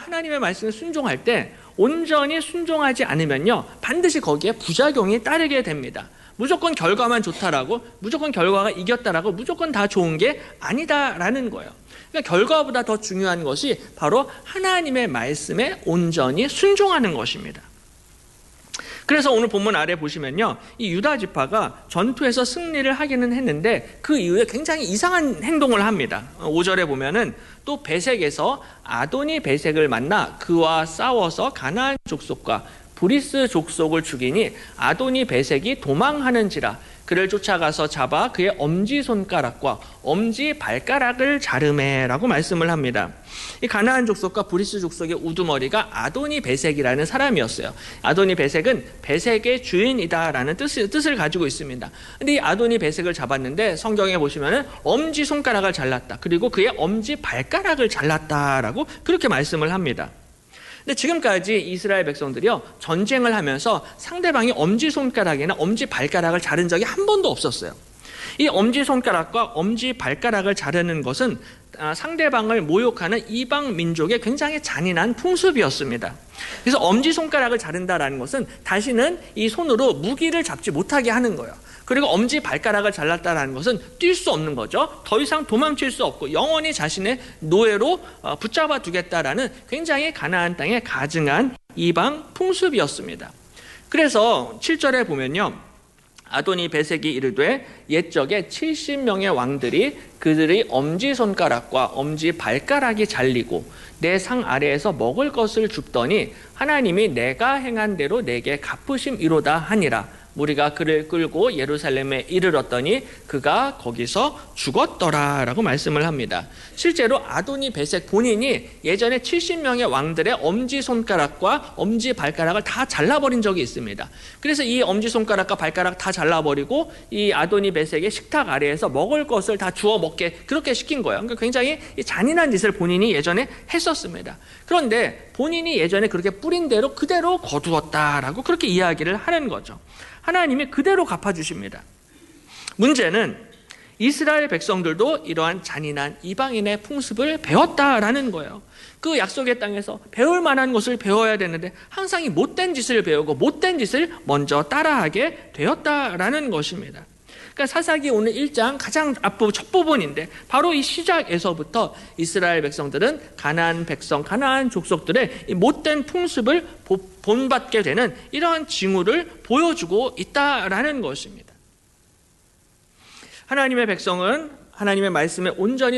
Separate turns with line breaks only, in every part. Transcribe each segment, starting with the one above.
하나님의 말씀에 순종할 때 온전히 순종하지 않으면요, 반드시 거기에 부작용이 따르게 됩니다. 무조건 결과만 좋다라고, 무조건 결과가 이겼다라고, 무조건 다 좋은 게 아니다라는 거예요. 그러니까 결과보다 더 중요한 것이 바로 하나님의 말씀에 온전히 순종하는 것입니다. 그래서 오늘 본문 아래 보시면요, 이 유다 지파가 전투에서 승리를 하기는 했는데 그 이후에 굉장히 이상한 행동을 합니다. 5절에 보면은 또 베색에서 아도니 베색을 만나 그와 싸워서 가나안 족속과 브리스 족속을 죽이니 아도니 베색이 도망하는지라 그를 쫓아가서 잡아 그의 엄지손가락과 엄지발가락을 자르매라고 말씀을 합니다. 이 가나안 족속과 브리스 족속의 우두머리가 아도니 베색이라는 사람이었어요. 아도니 베색은 베색의 주인이다라는 뜻을 가지고 있습니다. 근데 이 아도니 베색을 잡았는데 성경에 보시면은 엄지손가락을 잘랐다, 그리고 그의 엄지발가락을 잘랐다라고 그렇게 말씀을 합니다. 근데 지금까지 이스라엘 백성들이요, 전쟁을 하면서 상대방이 엄지손가락이나 엄지발가락을 자른 적이 한 번도 없었어요. 이 엄지손가락과 엄지발가락을 자르는 것은 상대방을 모욕하는 이방 민족의 굉장히 잔인한 풍습이었습니다. 그래서 엄지손가락을 자른다라는 것은 다시는 이 손으로 무기를 잡지 못하게 하는 거예요. 그리고 엄지발가락을 잘랐다라는 것은 뛸 수 없는 거죠. 더 이상 도망칠 수 없고 영원히 자신의 노예로 붙잡아 두겠다라는 굉장히 가나안 땅에 가증한 이방 풍습이었습니다. 그래서 7절에 보면요, 아도니 베색이 이르되 옛적에 70명의 왕들이 그들의 엄지손가락과 엄지발가락이 잘리고 내 상 아래에서 먹을 것을 줍더니 하나님이 내가 행한 대로 내게 갚으심이로다 하니라. 무리가 그를 끌고 예루살렘에 이르렀더니 그가 거기서 죽었더라 라고 말씀을 합니다. 실제로 아도니 베색 본인이 예전에 70명의 왕들의 엄지손가락과 엄지발가락을 다 잘라버린 적이 있습니다. 그래서 이 엄지손가락과 발가락 다 잘라버리고 이 아도니 베색의 식탁 아래에서 먹을 것을 다 주워 먹게 그렇게 시킨 거예요. 그러니까 굉장히 잔인한 짓을 본인이 예전에 했었습니다. 그런데 본인이 예전에 그렇게 뿌린 대로 그대로 거두었다라고 그렇게 이야기를 하는 거죠. 하나님이 그대로 갚아주십니다. 문제는 이스라엘 백성들도 이러한 잔인한 이방인의 풍습을 배웠다라는 거예요. 그 약속의 땅에서 배울 만한 것을 배워야 되는데 항상 이 못된 짓을 배우고 못된 짓을 먼저 따라하게 되었다라는 것입니다. 그러니까 사사기 오늘 1장 가장 앞부분 첫 부분인데 바로 이 시작에서부터 이스라엘 백성들은 가나안 백성, 가나안 족속들의 이 못된 풍습을 본받게 되는 이러한 징후를 보여주고 있다라는 것입니다. 하나님의 백성은 하나님의 말씀에 온전히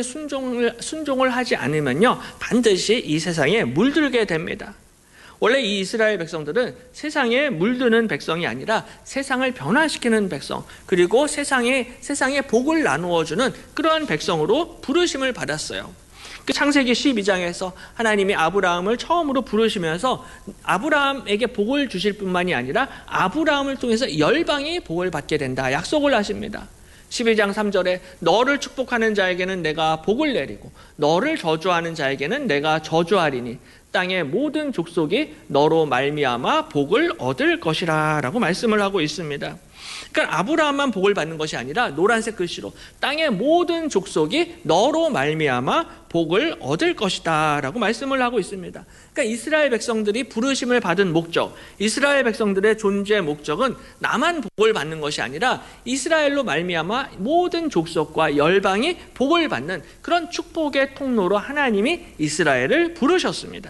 순종을 하지 않으면요, 반드시 이 세상에 물들게 됩니다. 원래 이 이스라엘 백성들은 세상에 물드는 백성이 아니라 세상을 변화시키는 백성, 그리고 세상에 복을 나누어주는 그러한 백성으로 부르심을 받았어요. 그 창세기 12장에서 하나님이 아브라함을 처음으로 부르시면서 아브라함에게 복을 주실 뿐만이 아니라 아브라함을 통해서 열방이 복을 받게 된다 약속을 하십니다. 12장 3절에 너를 축복하는 자에게는 내가 복을 내리고 너를 저주하는 자에게는 내가 저주하리니 땅의 모든 족속이 너로 말미암아 복을 얻을 것이라 라고 말씀을 하고 있습니다. 그러니까 아브라함만 복을 받는 것이 아니라 노란색 글씨로 땅의 모든 족속이 너로 말미암아 복을 얻을 것이다 라고 말씀을 하고 있습니다. 그러니까 이스라엘 백성들이 부르심을 받은 목적, 이스라엘 백성들의 존재 목적은 나만 복을 받는 것이 아니라 이스라엘로 말미암아 모든 족속과 열방이 복을 받는 그런 축복의 통로로 하나님이 이스라엘을 부르셨습니다.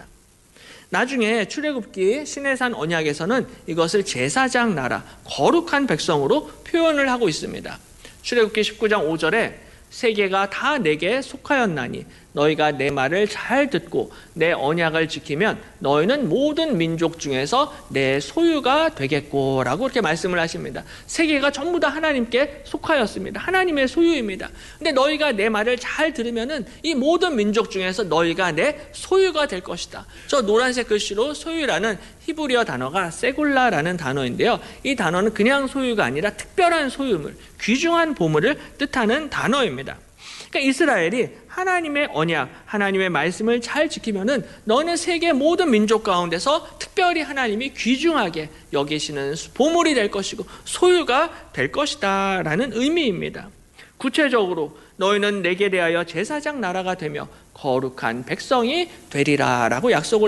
나중에 출애굽기 시내산 언약에서는 이것을 제사장 나라, 거룩한 백성으로 표현을 하고 있습니다. 출애굽기 19장 5절에 세계가 다 내게 속하였나니 너희가 내 말을 잘 듣고 내 언약을 지키면 너희는 모든 민족 중에서 내 소유가 되겠고 라고 이렇게 말씀을 하십니다. 세계가 전부 다 하나님께 속하였습니다. 하나님의 소유입니다. 근데 너희가 내 말을 잘 들으면은 이 모든 민족 중에서 너희가 내 소유가 될 것이다. 저 노란색 글씨로 소유라는 히브리어 단어가 세골라라는 단어인데요. 이 단어는 그냥 소유가 아니라 특별한 소유물, 귀중한 보물을 뜻하는 단어입니다. 그러니까 이스라엘이 하나님의 언약, 하나님의 말씀을 잘 지키면은 너는 세계 모든 민족 가운데서 특별히 하나님이 귀중하게 여기시는 보물이 될 것이고 소유가 될 것이다 라는 의미입니다. 구체적으로 너희는 내게 대하여 제사장 나라가 되며 거룩한 백성이 되리라 라고 약속을